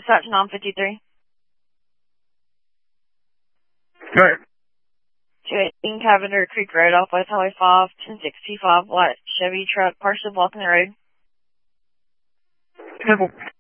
Dispatch 953. Start. 218 Cavender Creek Road off West Highway 5, 1065 white Chevy truck partially blocking the road. Simple.